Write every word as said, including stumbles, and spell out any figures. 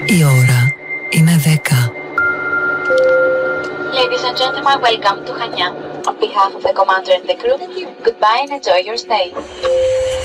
Η ώρα είναι δέκα. Ladies and gentlemen, welcome to Hanya. On behalf of the commander and the crew, goodbye and enjoy your stay.